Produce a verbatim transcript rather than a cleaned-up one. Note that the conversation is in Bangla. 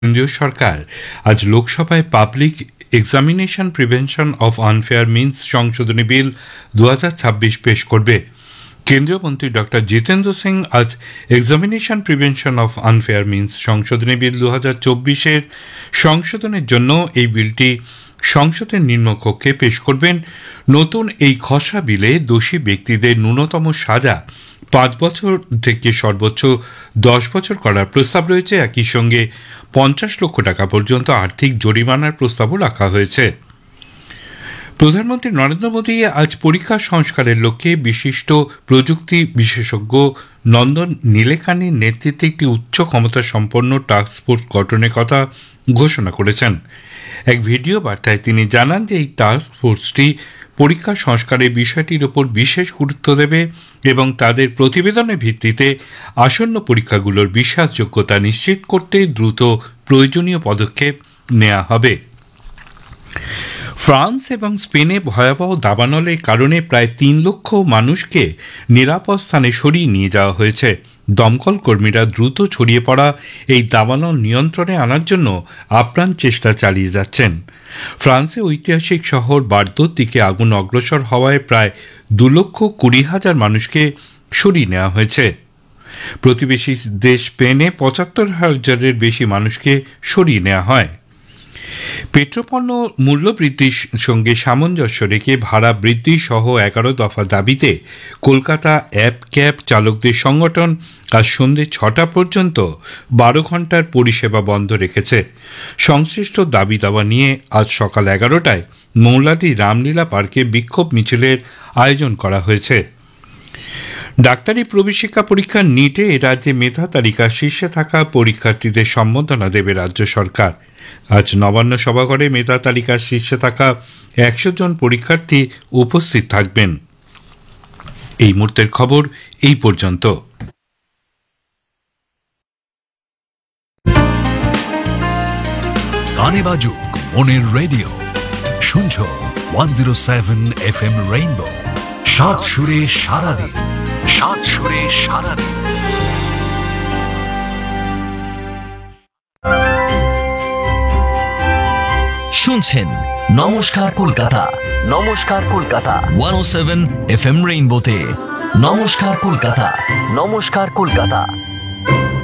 কেন্দ্রীয় সরকার আজ লোকসভায় public examination prevention of unfair means সংশোধনী বিল দু হাজার ছাব্বিশ পেশ করবে। কেন্দ্রীয় মন্ত্রী ডক্টর জিতেন্দ্র সিং আজ examination prevention of unfair means সংশোধনী বিল দু হাজার চব্বিশের সংশোধনের জন্য এই বিলটি সংসদের নিম্নকক্ষে পেশ করবেন। নতুন এই খসড়া বিলে দোষী ব্যক্তিদের ন্যূনতম সাজা পাঁচ বছর থেকে সর্বোচ্চ দশ বছর করার প্রস্তাব রয়েছে। একই সঙ্গে পঞ্চাশ লক্ষ টাকা পর্যন্ত আর্থিক জরিমানার প্রস্তাবও রাখা হয়েছে। প্রধানমন্ত্রী নরেন্দ্র মোদী আজ পরীক্ষা সংস্কারের লক্ষ্যে বিশিষ্ট প্রযুক্তি বিশেষজ্ঞ নন্দন নীলেকানির নেতৃত্বে একটি উচ্চ ক্ষমতা সম্পন্ন টাস্কফোর্স গঠনের কথা ঘোষণা করেছেন। এক ভিডিও বার্তায় তিনি জানান যে এই টাস্কফোর্সটি পরীক্ষা সংস্কারের বিষয়টির উপর বিশেষ গুরুত্ব দেবে এবং তাদের প্রতিবেদনের ভিত্তিতে আসন্ন পরীক্ষাগুলোর বিশ্বাসযোগ্যতা নিশ্চিত করতে দ্রুত প্রয়োজনীয় পদক্ষেপ নেওয়া হবে। ফ্রান্স এবং স্পেনে ভয়াবহ দাবানলের কারণে প্রায় তিন লক্ষ মানুষকে নিরাপদ স্থানে সরিয়ে নিয়ে যাওয়া হয়েছে। দমকল কর্মীরা দ্রুত ছড়িয়ে পড়া এই দাবানল নিয়ন্ত্রণে আনার জন্য আপ্রাণ চেষ্টা চালিয়ে যাচ্ছেন। ফ্রান্সে ঐতিহাসিক শহর বার্দোর দিকে আগুন অগ্রসর হওয়ায় প্রায় দু লক্ষ কুড়ি হাজার মানুষকে সরিয়ে নেওয়া হয়েছে। প্রতিবেশী দেশ স্পেনে পঁচাত্তর হাজারের বেশি মানুষকে সরিয়ে নেওয়া হয়। পেট্রোপণ্য মূল্য বৃদ্ধির সঙ্গে সামঞ্জস্য রেখে ভাড়া বৃদ্ধি সহ এগারো দফা দাবিতে কলকাতা অ্যাপ ক্যাব চালকদের সংগঠন আজ সন্ধ্যে ছটা পর্যন্ত বারো ঘন্টার পরিষেবা বন্ধ রেখেছে। সংশ্লিষ্ট দাবি দাবা নিয়ে আজ সকাল এগারোটায় মৌলাদি রামলীলা পার্কে বিক্ষোভ মিছিলের আয়োজন করা হয়েছে। ডাক্তারি প্রবেশিকা পরীক্ষা নিটে রাজ্যে মেধা তালিকার শীর্ষে থাকা পরীক্ষার্থীদের সম্বর্ধনা দেবে রাজ্য সরকার। আজ নবান্ন সভাঘরে মেধা তালিকার শীর্ষে থাকা একশো জন পরীক্ষার্থী উপস্থিত থাকবেন। এই মুহূর্তের খবর এই পর্যন্ত। গানে বাজুক মনের রেডিও, শুনছো one zero seven F M rainbow. সাত সুরে সারাদিন, সাত সুরে সারাদিন। শুনছেন নমস্কার কলকাতা, নমস্কার কলকাতা একশো সাত এফ এম রেইনবোতে। নমস্কার কলকাতা, নমস্কার কলকাতা।